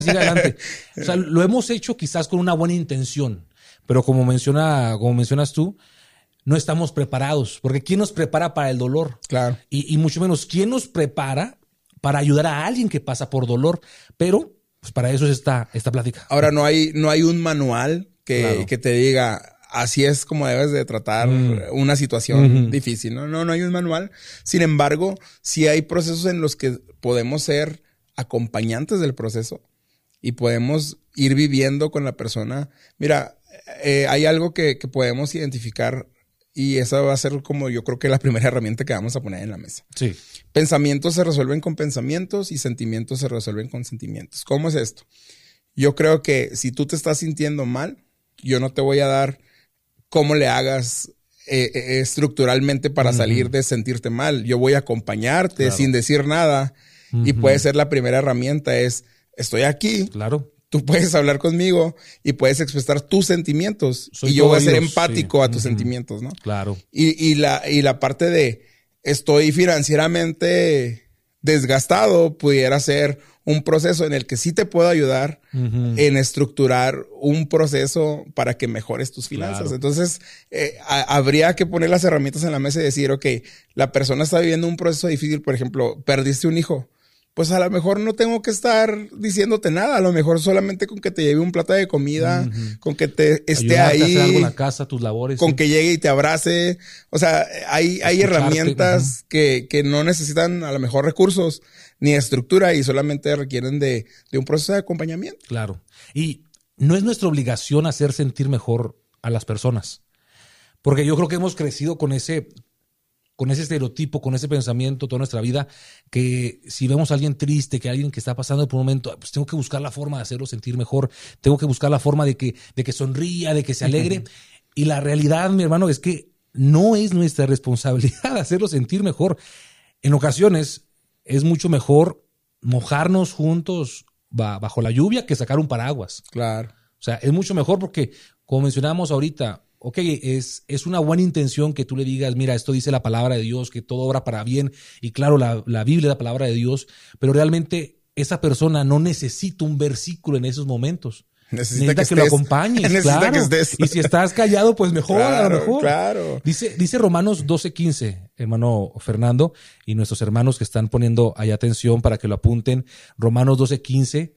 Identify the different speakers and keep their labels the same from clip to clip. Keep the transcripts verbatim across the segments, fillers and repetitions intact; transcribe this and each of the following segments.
Speaker 1: siga adelante. O sea, lo hemos hecho quizás con una buena intención, pero como menciona, como mencionas tú, no estamos preparados, porque ¿quién nos prepara para el dolor?
Speaker 2: Claro.
Speaker 1: Y, y mucho menos, ¿quién nos prepara para ayudar a alguien que pasa por dolor? Pero, pues para eso es esta, esta plática.
Speaker 2: Ahora, no hay, no hay un manual que,
Speaker 1: Claro.
Speaker 2: que te diga, así es como debes de tratar
Speaker 1: Mm.
Speaker 2: una situación
Speaker 1: Ujú.
Speaker 2: difícil. No, no, no hay un manual. Sin embargo, sí hay procesos en los que podemos ser acompañantes del proceso y podemos ir viviendo con la persona. Mira, eh, hay algo que, que podemos identificar y esa va a ser como yo creo que la primera herramienta que vamos a poner en la mesa.
Speaker 1: Sí.
Speaker 2: Pensamientos se resuelven con pensamientos y sentimientos se resuelven con sentimientos. ¿Cómo es esto? Yo creo que si tú te estás sintiendo mal, yo no te voy a dar cómo le hagas eh, eh, estructuralmente para uh-huh. salir de sentirte mal. Yo voy a acompañarte claro. sin decir nada uh-huh. y puede ser la primera herramienta es, estoy aquí.
Speaker 1: Claro.
Speaker 2: Tú puedes hablar conmigo y puedes expresar tus sentimientos.
Speaker 1: Soy
Speaker 2: y yo voy a ser
Speaker 1: Dios,
Speaker 2: empático
Speaker 1: sí.
Speaker 2: a tus
Speaker 1: uh-huh.
Speaker 2: sentimientos, ¿no?
Speaker 1: Claro.
Speaker 2: Y, y, la, y la parte de estoy financieramente desgastado pudiera ser un proceso en el que sí te puedo ayudar uh-huh. en estructurar un proceso para que mejores tus finanzas. Claro. Entonces, eh, a, habría que poner las herramientas en la mesa y decir, ok, la persona está viviendo un proceso difícil. Por ejemplo, perdiste un hijo. Pues a lo mejor no tengo que estar diciéndote nada. A lo mejor solamente con que te lleve un plato de comida, uh-huh. con que te esté
Speaker 1: ayudarte
Speaker 2: ahí.
Speaker 1: A hacer algo en la casa, tus labores.
Speaker 2: Con
Speaker 1: sí.
Speaker 2: que llegue y te abrace. O sea, hay, hay herramientas uh-huh. que, que no necesitan a lo mejor recursos ni estructura y solamente requieren de, de un proceso de acompañamiento.
Speaker 1: Claro. Y no es nuestra obligación hacer sentir mejor a las personas. Porque yo creo que hemos crecido con ese... con ese estereotipo, con ese pensamiento toda nuestra vida, que si vemos a alguien triste, que alguien que está pasando por un momento, pues tengo que buscar la forma de hacerlo sentir mejor, tengo que buscar la forma de que, de que sonría, de que se alegre. Y la realidad, mi hermano, es que no es nuestra responsabilidad hacerlo sentir mejor. En ocasiones es mucho mejor mojarnos juntos bajo la lluvia que sacar un paraguas.
Speaker 2: Claro.
Speaker 1: O sea, es mucho mejor porque, como mencionábamos ahorita, ok, es, es una buena intención que tú le digas, mira, esto dice la palabra de Dios, que todo obra para bien. Y claro, la, la Biblia es la palabra de Dios, pero realmente esa persona no necesita un versículo en esos momentos.
Speaker 2: Necesita,
Speaker 1: necesita
Speaker 2: que,
Speaker 1: que
Speaker 2: estés,
Speaker 1: lo acompañes.
Speaker 2: Necesita
Speaker 1: claro.
Speaker 2: que estés.
Speaker 1: Y si estás callado, pues mejor,
Speaker 2: claro,
Speaker 1: a lo mejor.
Speaker 2: Claro.
Speaker 1: Dice, dice Romanos doce quince, hermano Fernando, y nuestros hermanos que están poniendo ahí atención para que lo apunten. Romanos doce quince,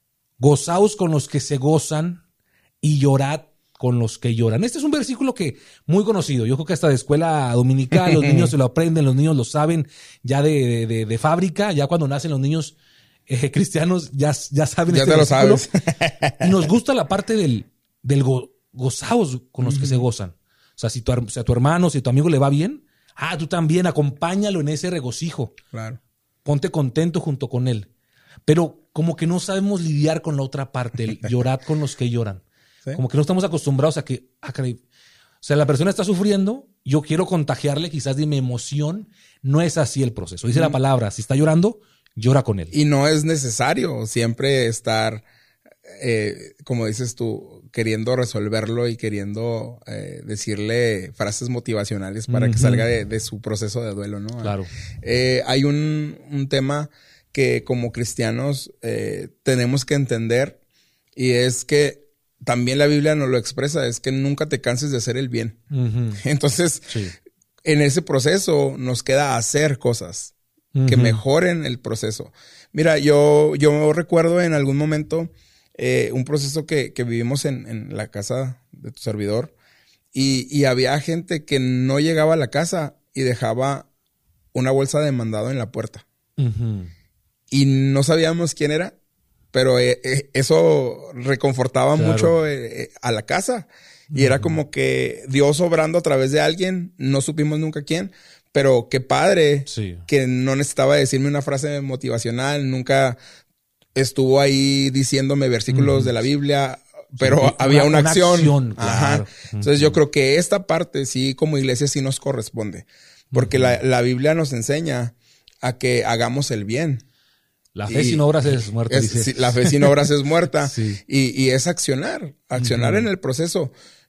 Speaker 1: gozaos con los que se gozan y llorad con los que lloran. Este es un versículo que muy conocido. Yo creo que hasta de escuela dominical los niños se lo aprenden, los niños lo saben ya de, de, de fábrica, ya cuando nacen los niños eh, cristianos ya, ya saben
Speaker 2: ya
Speaker 1: este
Speaker 2: te
Speaker 1: versículo.
Speaker 2: Lo sabes.
Speaker 1: Y nos gusta la parte del, del go, gozaos con los uh-huh. que se gozan. O sea, si tu, si a tu hermano, si a tu amigo le va bien, ah, tú también acompáñalo en ese regocijo.
Speaker 2: Claro.
Speaker 1: Ponte contento junto con él. Pero como que no sabemos lidiar con la otra parte, el llorar con los que lloran. ¿Sí? Como que no estamos acostumbrados a que, ah, caray, o sea, la persona está sufriendo, yo quiero contagiarle quizás de mi emoción. No es así el proceso. Dice mm. la palabra, si está llorando, llora con él.
Speaker 2: Y no es necesario siempre estar, eh, como dices tú, queriendo resolverlo y queriendo eh, decirle frases motivacionales para uh-huh. que salga de, de su proceso de duelo, ¿no?
Speaker 1: Claro.
Speaker 2: Eh, hay un, un tema que como cristianos eh, tenemos que entender y es que también la Biblia nos lo expresa, es que nunca te canses de hacer el bien. Uh-huh. Entonces, sí. en ese proceso nos queda hacer cosas uh-huh. que mejoren el proceso. Mira, yo, yo recuerdo en algún momento eh, un proceso que, que vivimos en, en la casa de tu servidor y, y había gente que no llegaba a la casa y dejaba una bolsa de mandado en la puerta. Uh-huh. Y no sabíamos quién era. Pero eh, eh, eso reconfortaba claro. mucho eh, a la casa. Y uh-huh. era como que Dios obrando a través de alguien. No supimos nunca quién. Pero qué padre sí. que no necesitaba decirme una frase motivacional. Nunca estuvo ahí diciéndome versículos uh-huh. de la Biblia. Pero sí, había una, una acción.
Speaker 1: acción claro.
Speaker 2: Ajá. Entonces uh-huh. yo creo que esta parte sí, como iglesia, sí nos corresponde. Porque uh-huh. la, la Biblia nos enseña a que hagamos el bien.
Speaker 1: La fe y sin obras es muerta.
Speaker 2: Es,
Speaker 1: dice.
Speaker 2: La fe sin obras es muerta.
Speaker 1: sí.
Speaker 2: y, y es accionar, accionar uh-huh. en el proceso.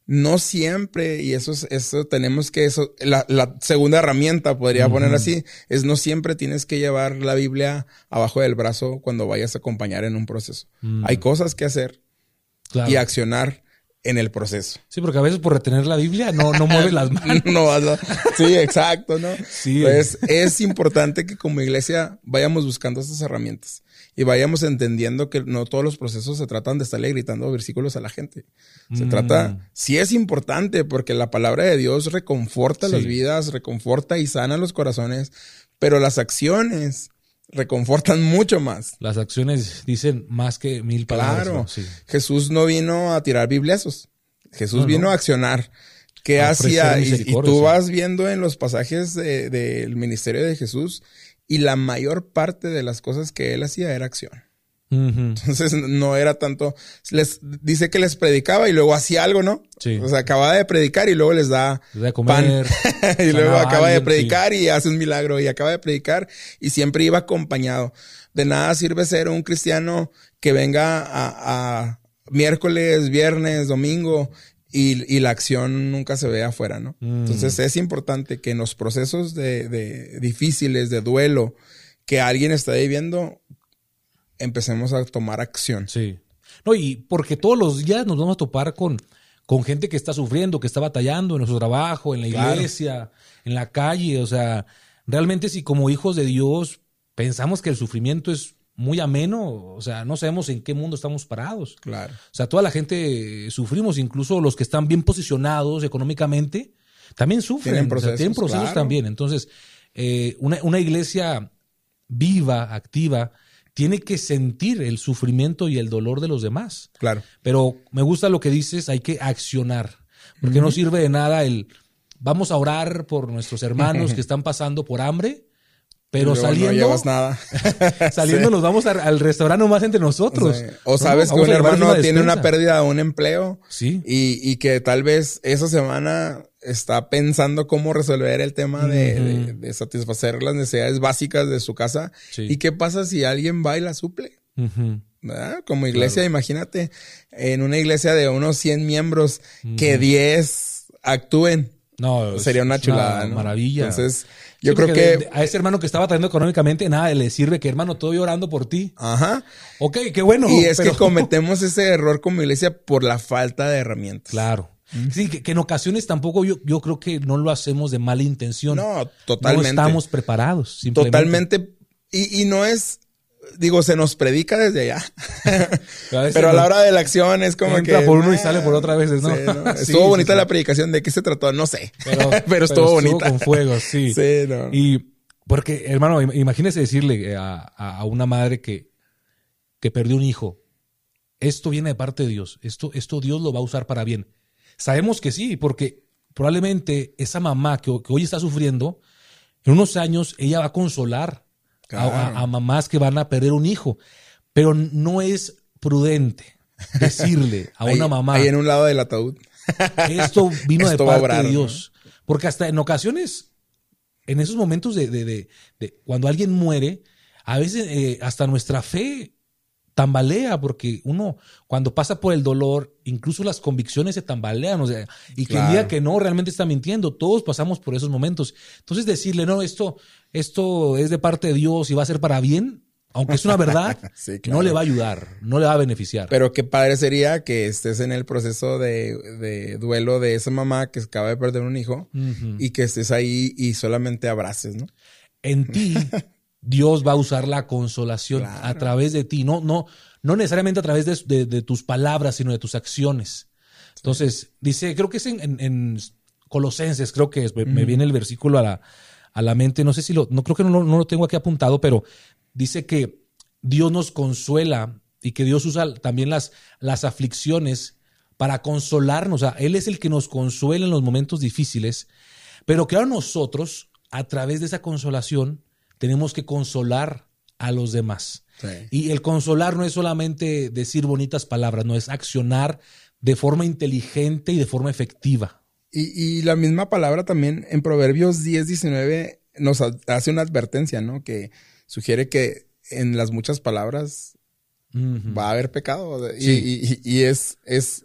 Speaker 2: no siempre, y eso es, eso tenemos que, eso, la, la segunda herramienta, podría uh-huh. poner así, es no siempre tienes que llevar la Biblia abajo del brazo cuando vayas a acompañar en un proceso. Uh-huh. Hay cosas que hacer claro. y accionar en el proceso.
Speaker 1: Sí, porque a veces por retener la Biblia no, no mueves las manos.
Speaker 2: no vas a... Sí, exacto, ¿no? Sí. Pues es importante que como iglesia vayamos buscando estas herramientas y vayamos entendiendo que no todos los procesos se tratan de estarle gritando versículos a la gente. Se mm. trata, sí es importante porque la palabra de Dios reconforta sí. las vidas, reconforta y sana los corazones, pero las acciones reconfortan mucho más.
Speaker 1: Las acciones dicen más que mil palabras.
Speaker 2: Claro.
Speaker 1: ¿No? Sí.
Speaker 2: Jesús no vino a tirar bibliazos. Jesús no, vino no. a accionar. ¿Qué a hacía? Y, y tú vas viendo en los pasajes del de, de ministerio de Jesús y la mayor parte de las cosas que él hacía era acción. Uh-huh. Entonces no era tanto, les dice que les predicaba y luego hacía algo, ¿no? Sí. O sea, acababa de predicar y luego les da
Speaker 1: de comer,
Speaker 2: pan. y luego acaba alguien, de predicar sí. y hace un milagro y acaba de predicar y siempre iba acompañado. De nada sirve ser un cristiano que venga a, a miércoles, viernes, domingo y, y la acción nunca se ve afuera, ¿no? Mm. Entonces es importante que en los procesos de, de difíciles, de duelo que alguien está viviendo, empecemos a tomar acción.
Speaker 1: Sí. No, y porque todos los días nos vamos a topar con, con gente que está sufriendo, que está batallando en nuestro trabajo, en la iglesia, claro. en la calle. O sea, realmente si como hijos de Dios pensamos que el sufrimiento es muy ameno, o sea, no sabemos en qué mundo estamos parados.
Speaker 2: Claro.
Speaker 1: O sea, toda la gente sufrimos, incluso los que están bien posicionados económicamente, también sufren.
Speaker 2: Tienen procesos,
Speaker 1: o sea, tienen procesos
Speaker 2: claro.
Speaker 1: también. Entonces, eh, una, una iglesia viva, activa, tiene que sentir el sufrimiento y el dolor de los demás.
Speaker 2: Claro.
Speaker 1: Pero me gusta lo que dices, hay que accionar. Porque uh-huh. no sirve de nada el vamos a orar por nuestros hermanos que están pasando por hambre, pero saliendo,
Speaker 2: no llevas nada.
Speaker 1: saliendo sí. nos vamos a, al restaurante nomás entre nosotros.
Speaker 2: Sí. O sabes no, que un hermano una tiene una pérdida de un empleo
Speaker 1: sí.
Speaker 2: y, y que tal vez esa semana está pensando cómo resolver el tema de, uh-huh. de, de satisfacer las necesidades básicas de su casa. Sí. ¿Y qué pasa si alguien va y la suple?
Speaker 1: Uh-huh.
Speaker 2: ¿Verdad? Como iglesia, claro. imagínate, en una iglesia de unos cien miembros, uh-huh. que diez actúen.
Speaker 1: No,
Speaker 2: sería una chulada,
Speaker 1: una
Speaker 2: ¿no?
Speaker 1: maravilla.
Speaker 2: Entonces, yo
Speaker 1: sí,
Speaker 2: creo que...
Speaker 1: De, a ese hermano que estaba trayendo económicamente, nada le sirve que, hermano, estoy orando por ti.
Speaker 2: Ajá.
Speaker 1: Ok, qué bueno.
Speaker 2: Y es pero... que cometemos ese error como iglesia por la falta de herramientas.
Speaker 1: Claro. Mm. Sí, que, que en ocasiones tampoco yo, yo creo que no lo hacemos de mala intención.
Speaker 2: No, totalmente.
Speaker 1: No estamos preparados. Simplemente.
Speaker 2: Totalmente. Y, y no es... Digo, se nos predica desde allá. A pero a la hora de la acción es como
Speaker 1: entra
Speaker 2: que...
Speaker 1: por uno y sale por otra vez, ¿no?
Speaker 2: Sí, ¿no? Estuvo sí, bonita sí, la predicación. ¿De qué se trató? No sé.
Speaker 1: Pero, pero,
Speaker 2: pero estuvo
Speaker 1: pero
Speaker 2: bonita.
Speaker 1: Estuvo con fuego, sí.
Speaker 2: Sí, no.
Speaker 1: Y porque, hermano, imagínese decirle a, a una madre que, que perdió un hijo. Esto viene de parte de Dios. Esto, esto Dios lo va a usar para bien. Sabemos que sí, porque probablemente esa mamá que, que hoy está sufriendo, en unos años ella va a consolar claro. a, a, a mamás que van a perder un hijo. Pero no es prudente decirle a una
Speaker 2: ahí,
Speaker 1: mamá.
Speaker 2: Ahí en un lado del ataúd.
Speaker 1: Esto vino esto de parte
Speaker 2: obrar,
Speaker 1: de Dios. ¿No? Porque hasta en ocasiones, en esos momentos de, de, de, de cuando alguien muere, a veces eh, hasta nuestra fe tambalea, porque uno cuando pasa por el dolor, incluso las convicciones se tambalean, o sea, y que claro. el día que no realmente está mintiendo, todos pasamos por esos momentos. Entonces decirle, no, esto, esto es de parte de Dios y va a ser para bien, aunque es una verdad, sí, claro. no le va a ayudar, no le va a beneficiar.
Speaker 2: Pero qué padre sería que estés en el proceso de, de duelo de esa mamá que acaba de perder un hijo uh-huh. y que estés ahí y solamente abraces, ¿no?
Speaker 1: En ti, Dios va a usar la consolación claro. a través de ti, no, no, no necesariamente a través de, de, de tus palabras, sino de tus acciones. Entonces, sí. dice, creo que es en, en, en Colosenses, creo que es, me, uh-huh. me viene el versículo a la, a la mente, no sé si lo, no creo que no, no lo tengo aquí apuntado, pero dice que Dios nos consuela y que Dios usa también las, las aflicciones para consolarnos. O sea, Él es el que nos consuela en los momentos difíciles, pero que ahora nosotros, a través de esa consolación, tenemos que consolar a los demás. Sí. Y el consolar no es solamente decir bonitas palabras, no, es accionar de forma inteligente y de forma efectiva.
Speaker 2: Y, y la misma palabra también en Proverbios diez, diecinueve nos hace una advertencia, ¿no? Que sugiere que en las muchas palabras uh-huh. va a haber pecado. Sí. Y, y, y es, es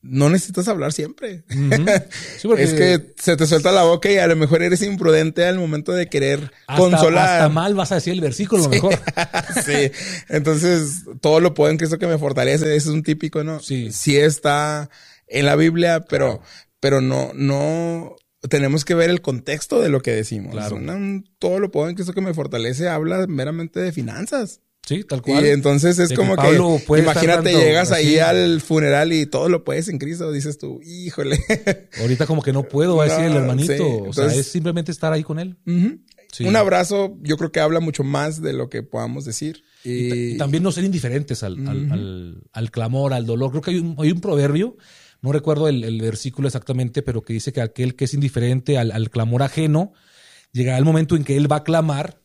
Speaker 2: no necesitas hablar siempre.
Speaker 1: Uh-huh. Sí, porque
Speaker 2: es que se te suelta la boca y a lo mejor eres imprudente al momento de querer
Speaker 1: hasta,
Speaker 2: consolar.
Speaker 1: Hasta mal vas a decir el versículo, a lo
Speaker 2: Sí.
Speaker 1: mejor.
Speaker 2: Sí. Entonces, todo lo puedo en Cristo que me fortalece. Ese es un típico, ¿no?
Speaker 1: Sí.
Speaker 2: Sí está en la Biblia, pero, claro. pero no, no... Tenemos que ver el contexto de lo que decimos.
Speaker 1: Claro.
Speaker 2: Una, un, todo lo puedo en Cristo que me fortalece habla meramente de finanzas.
Speaker 1: Sí, tal cual.
Speaker 2: Y entonces es
Speaker 1: de
Speaker 2: como
Speaker 1: que,
Speaker 2: que, imagínate, tanto, llegas
Speaker 1: así.
Speaker 2: ahí al funeral y todo lo puedes en Cristo. Dices tú, híjole.
Speaker 1: Ahorita como que no puedo, va a decir el hermanito. Sí. Entonces, o sea, es simplemente estar ahí con él.
Speaker 2: Uh-huh. Sí. Un abrazo, yo creo que habla mucho más de lo que podamos decir. Y,
Speaker 1: y, t- y también no ser indiferentes al, uh-huh. al, al, al clamor, al dolor. Creo que hay un, hay un proverbio, no recuerdo el, el versículo exactamente, pero que dice que aquel que es indiferente al, al clamor ajeno, llegará el momento en que él va a clamar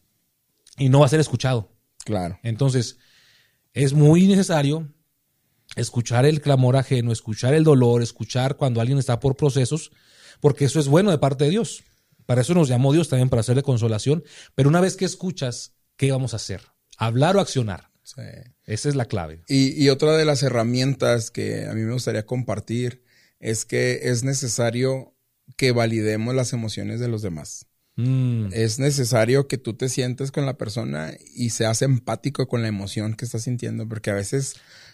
Speaker 1: y no va a ser escuchado.
Speaker 2: Claro.
Speaker 1: Entonces, es muy necesario escuchar el clamor ajeno, escuchar el dolor, escuchar cuando alguien está por procesos, porque eso es bueno de parte de Dios. Para eso nos llamó Dios también, para hacer de consolación. Pero una vez que escuchas, ¿qué vamos a hacer? ¿Hablar o accionar?
Speaker 2: Sí.
Speaker 1: Esa es la clave.
Speaker 2: Y, y otra de las herramientas que a mí me gustaría compartir es que es necesario que validemos las emociones de los demás. Mm. Es necesario que tú te sientes con la persona y seas empático con la emoción que estás sintiendo, porque a veces...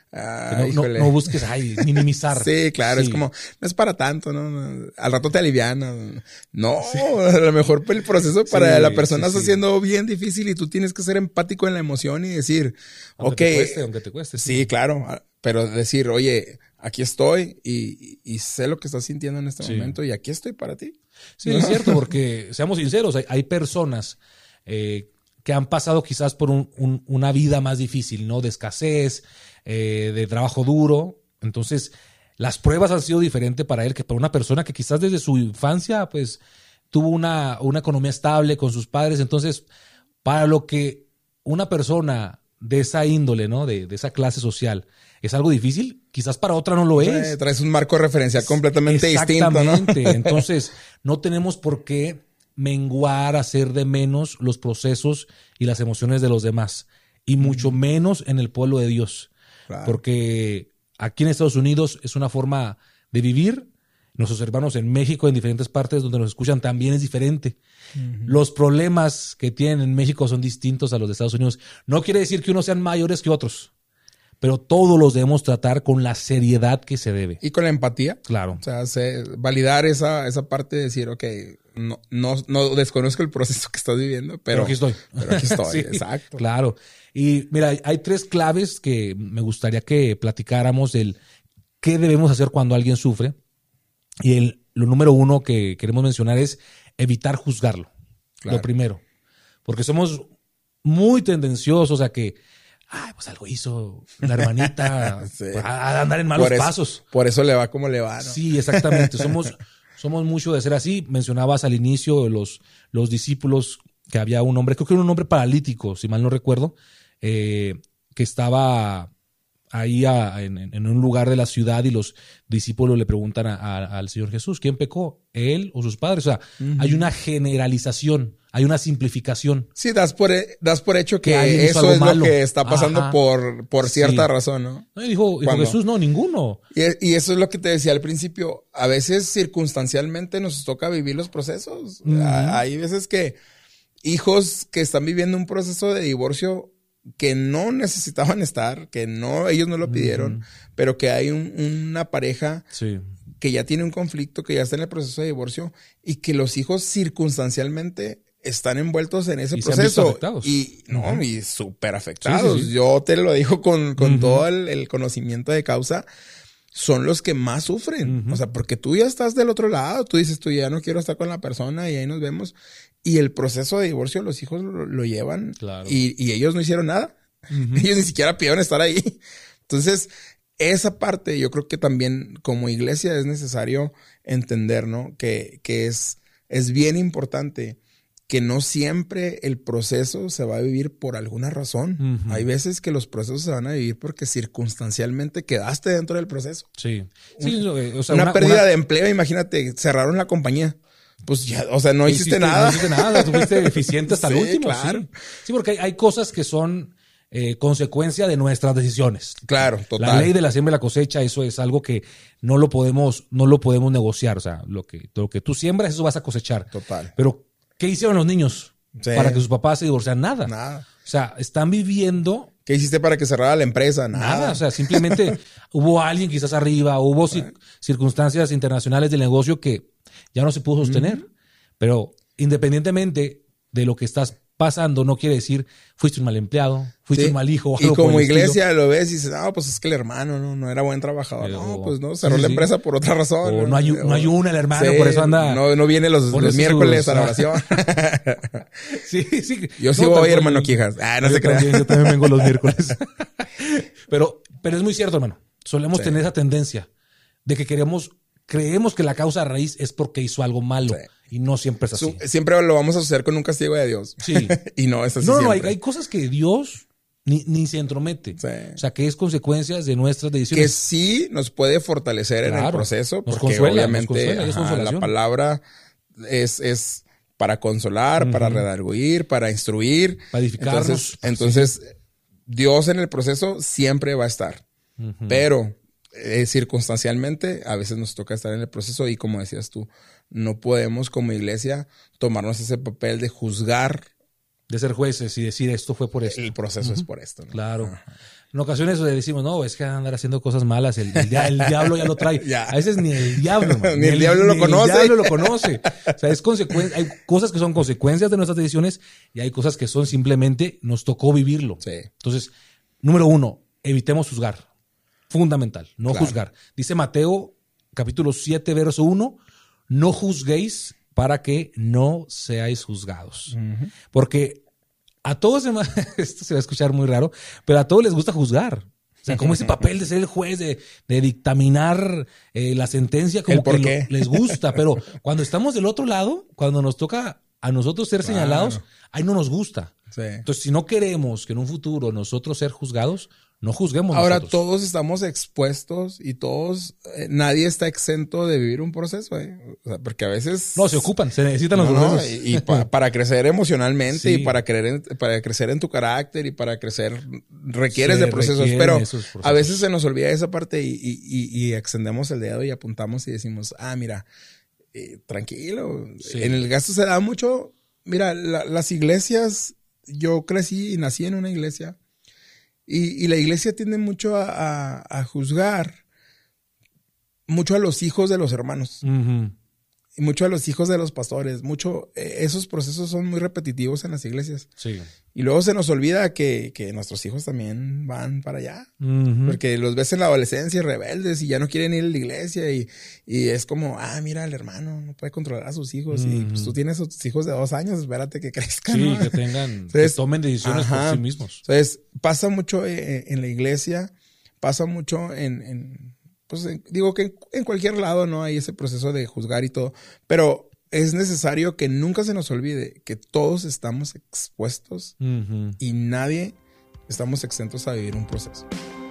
Speaker 1: Ah, no, no, no busques ay, minimizar.
Speaker 2: Sí, claro, sí. Es como, no es para tanto, ¿no? Al rato te aliviana. No, sí. A lo mejor el proceso para sí, la persona sí, está sí. siendo bien difícil y tú tienes que ser empático en la emoción y decir,
Speaker 1: aunque
Speaker 2: ok.
Speaker 1: Te cueste, aunque te cueste.
Speaker 2: Sí, sí, claro, pero decir, oye, aquí estoy y, y sé lo que estás sintiendo en este sí. momento y aquí estoy para ti.
Speaker 1: Sí, ¿no? Es cierto, porque seamos sinceros, hay, hay personas eh, que han pasado quizás por un, un, una vida más difícil, ¿no? De escasez, eh, de trabajo duro. Entonces, las pruebas han sido diferentes para él que para una persona que quizás desde su infancia, pues, tuvo una, una economía estable con sus padres. Entonces, para lo que una persona de esa índole, ¿no? De, de esa clase social, es algo difícil, quizás para otra no lo es.
Speaker 2: Eh, traes un marco referencial completamente distinto, ¿no?
Speaker 1: Exactamente. Entonces, no tenemos por qué menguar, hacer de menos los procesos y las emociones de los demás. Y mucho menos en el pueblo de Dios. Claro. Porque aquí en Estados Unidos es una forma de vivir. Nuestros hermanos en México, en diferentes partes donde nos escuchan, también es diferente. Uh-huh. Los problemas que tienen en México son distintos a los de Estados Unidos. No quiere decir que unos sean mayores que otros, pero todos los debemos tratar con la seriedad que se debe.
Speaker 2: Y con la empatía.
Speaker 1: Claro.
Speaker 2: O sea, se, validar esa, esa parte de decir, ok, no, no, no desconozco el proceso que estás viviendo, pero,
Speaker 1: pero aquí estoy.
Speaker 2: Pero aquí estoy,
Speaker 1: sí,
Speaker 2: exacto.
Speaker 1: Claro. Y mira, hay tres claves que me gustaría que platicáramos del qué debemos hacer cuando alguien sufre. Y el, lo número uno que queremos mencionar es evitar juzgarlo. Claro. Lo primero. Porque somos muy tendenciosos a que, ay, pues algo hizo la hermanita sí. a andar en malos
Speaker 2: por eso,
Speaker 1: pasos.
Speaker 2: Por eso le va como le va, ¿no?
Speaker 1: Sí, exactamente. Somos, somos mucho de ser así. Mencionabas al inicio los, los discípulos que había un hombre, creo que era un hombre paralítico, si mal no recuerdo, eh, que estaba ahí a, en, en un lugar de la ciudad y los discípulos le preguntan a, a, al Señor Jesús, ¿quién pecó? ¿Él o sus padres? O sea, uh-huh. hay una generalización, hay una simplificación.
Speaker 2: Sí, das por, das por hecho que, que eso es malo. Lo que está pasando Ajá. por, por cierta sí. razón, ¿no?
Speaker 1: no y dijo, dijo Jesús, no, ninguno.
Speaker 2: Y, y eso es lo que te decía al principio. A veces circunstancialmente nos toca vivir los procesos. Uh-huh. Hay veces que hijos que están viviendo un proceso de divorcio que no necesitaban estar, que no ellos no lo pidieron, uh-huh. pero que hay un, una pareja
Speaker 1: sí.
Speaker 2: que ya tiene un conflicto, que ya está en el proceso de divorcio y que los hijos circunstancialmente están envueltos en ese
Speaker 1: y
Speaker 2: proceso
Speaker 1: se
Speaker 2: y no uh-huh. y súper afectados. Sí, sí, sí. Yo te lo digo con, con uh-huh. todo el, el conocimiento de causa. Son los que más sufren. Uh-huh. O sea, porque tú ya estás del otro lado. Tú dices, tú ya no quiero estar con la persona y ahí nos vemos. Y el proceso de divorcio los hijos lo, lo llevan.
Speaker 1: Claro.
Speaker 2: Y, y ellos no hicieron nada. Uh-huh. Ellos ni siquiera pidieron estar ahí. Entonces, esa parte yo creo que también como iglesia es necesario entender, ¿no? Que, que es, es bien importante que no siempre el proceso se va a vivir por alguna razón. Uh-huh. Hay veces que los procesos se van a vivir porque circunstancialmente quedaste dentro del proceso.
Speaker 1: Sí. sí o sea,
Speaker 2: una, una pérdida una... de empleo, imagínate, cerraron la compañía. Pues ya, o sea, no hiciste, hiciste nada.
Speaker 1: No hiciste nada, tú fuiste eficiente hasta
Speaker 2: sí,
Speaker 1: el último.
Speaker 2: Claro.
Speaker 1: Sí, sí porque hay, hay cosas que son eh, consecuencia de nuestras decisiones.
Speaker 2: Claro, total.
Speaker 1: La ley de la siembra y la cosecha, eso es algo que no lo podemos, no lo podemos negociar. O sea, lo que, lo que tú siembras, eso vas a cosechar.
Speaker 2: Total.
Speaker 1: Pero, ¿qué hicieron los niños
Speaker 2: Sí.
Speaker 1: para que sus papás se divorciaran? Nada.
Speaker 2: Nada.
Speaker 1: O sea, están viviendo...
Speaker 2: ¿Qué hiciste para que cerrara la empresa? Nada.
Speaker 1: Nada, o sea, simplemente hubo alguien quizás arriba, hubo ci- circunstancias internacionales del negocio que ya no se pudo sostener. Uh-huh. Pero independientemente de lo que estás pasando, no quiere decir fuiste un mal empleado, fuiste
Speaker 2: sí.
Speaker 1: un mal hijo. O
Speaker 2: y
Speaker 1: algo
Speaker 2: como iglesia
Speaker 1: estilo.
Speaker 2: Lo ves y dices, no, pues es que el hermano no, no era buen trabajador.
Speaker 1: Pero,
Speaker 2: no, pues no, cerró
Speaker 1: sí,
Speaker 2: la
Speaker 1: sí.
Speaker 2: empresa por otra razón.
Speaker 1: O no, hay, no ayuna el hermano,
Speaker 2: sí,
Speaker 1: por eso anda...
Speaker 2: No, no viene los, los miércoles sus... a la oración.
Speaker 1: sí, sí.
Speaker 2: Yo sí
Speaker 1: no,
Speaker 2: voy, hermano Quijas. Ah, no
Speaker 1: yo
Speaker 2: se crea.
Speaker 1: También, yo también vengo los miércoles. pero, pero es muy cierto, hermano. Solemos sí. tener esa tendencia de que queremos, creemos que la causa raíz es porque hizo algo malo. Sí. Y no siempre es así.
Speaker 2: Su, siempre lo vamos a asociar con un castigo de Dios.
Speaker 1: Sí.
Speaker 2: y no es así.
Speaker 1: No, no, hay, hay cosas que Dios ni, ni se entromete.
Speaker 2: Sí.
Speaker 1: O sea, que es consecuencias de nuestras decisiones.
Speaker 2: Que sí nos puede fortalecer claro. en el proceso.
Speaker 1: Nos
Speaker 2: porque
Speaker 1: consuela,
Speaker 2: obviamente
Speaker 1: nos consuela,
Speaker 2: ajá, la palabra es, es para consolar, uh-huh. para redarguir, para instruir.
Speaker 1: Para edificarnos.
Speaker 2: Entonces, entonces sí. Dios en el proceso siempre va a estar. Uh-huh. Pero eh, circunstancialmente a veces nos toca estar en el proceso y como decías tú, no podemos como iglesia tomarnos ese papel de juzgar.
Speaker 1: De ser jueces y decir esto fue por esto.
Speaker 2: El proceso uh-huh. es por esto, ¿no?
Speaker 1: Claro. Ajá. En ocasiones decimos, no, es que andar haciendo cosas malas, el, el, el diablo ya lo trae.
Speaker 2: ya.
Speaker 1: A veces ni el diablo, man,
Speaker 2: ni, ni el diablo
Speaker 1: ni
Speaker 2: lo conoce.
Speaker 1: El diablo lo conoce. O sea, es consecuencia, hay cosas que son consecuencias de nuestras decisiones y hay cosas que son simplemente nos tocó vivirlo.
Speaker 2: Sí.
Speaker 1: Entonces, número uno, evitemos juzgar. Fundamental, no claro. juzgar. Dice Mateo, capítulo siete, verso uno, no juzguéis para que no seáis juzgados. Uh-huh. Porque a todos, esto se va a escuchar muy raro, pero a todos les gusta juzgar. O sea, como ese papel de ser el juez, de, de dictaminar eh, la sentencia, como que lo, les gusta. Pero cuando estamos del otro lado, cuando nos toca a nosotros ser claro. señalados, ahí no nos gusta.
Speaker 2: Sí.
Speaker 1: Entonces, si no queremos que en un futuro nosotros ser juzgados, no juzguemos
Speaker 2: Ahora,
Speaker 1: nosotros.
Speaker 2: todos estamos expuestos y todos, eh, nadie está exento de vivir un proceso, ¿eh? O sea, porque a veces...
Speaker 1: No, se ocupan, se necesitan los
Speaker 2: no,
Speaker 1: procesos.
Speaker 2: No, y, y pa, para crecer emocionalmente sí. y para, creer en, para crecer en tu carácter y para crecer, requieres se de procesos. Pero procesos. A veces se nos olvida esa parte y, y, y, y extendemos el dedo y apuntamos y decimos, ah, mira, eh, tranquilo. Sí. En el gasto se da mucho... Mira, la, las iglesias, yo crecí y nací en una iglesia. Y, y la iglesia tiende mucho a, a, a juzgar mucho a los hijos de los hermanos.
Speaker 1: Uh-huh.
Speaker 2: Y mucho a los hijos de los pastores. Mucho, eh, esos procesos son muy repetitivos en las iglesias.
Speaker 1: Sí.
Speaker 2: Y luego se nos olvida que, que nuestros hijos también van para allá.
Speaker 1: Uh-huh.
Speaker 2: Porque los ves en la adolescencia rebeldes y ya no quieren ir a la iglesia. Y, y es como, ah, mira, el hermano no puede controlar a sus hijos. Uh-huh. Y pues tú tienes a tus hijos de dos años, espérate que crezcan.
Speaker 1: Sí,
Speaker 2: ¿no?
Speaker 1: que tengan, Entonces, que tomen decisiones ajá. por sí mismos.
Speaker 2: Entonces, pasa mucho en, en la iglesia, pasa mucho en... en pues en, digo que en, en cualquier lado, ¿no? Hay ese proceso de juzgar y todo. Pero es necesario que nunca se nos olvide que todos estamos expuestos
Speaker 1: uh-huh.
Speaker 2: y nadie estamos exentos a vivir un proceso.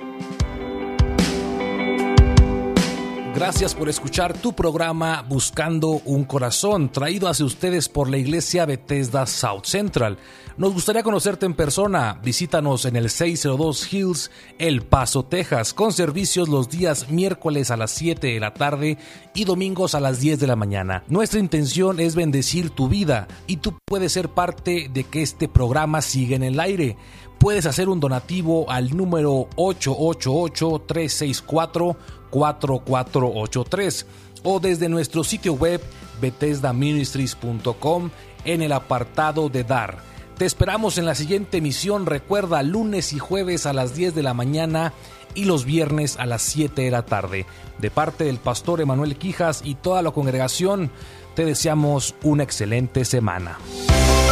Speaker 1: Gracias por escuchar tu programa Buscando un Corazón, traído hacia ustedes por la Iglesia Bethesda South Central. Nos gustaría conocerte en persona. Visítanos en el seiscientos dos Hills, El Paso, Texas, con servicios los días miércoles a las siete de la tarde y domingos a las diez de la mañana. Nuestra intención es bendecir tu vida y tú puedes ser parte de que este programa siga en el aire. Puedes hacer un donativo al número ocho ocho ocho, tres seis cuatro, cuatro cuatro ocho tres o desde nuestro sitio web bethesda ministries punto com en el apartado de dar. Te esperamos en la siguiente emisión. Recuerda, lunes y jueves a las diez de la mañana y los viernes a las siete de la tarde. De parte del pastor Emanuel Quijas y toda la congregación, te deseamos una excelente semana.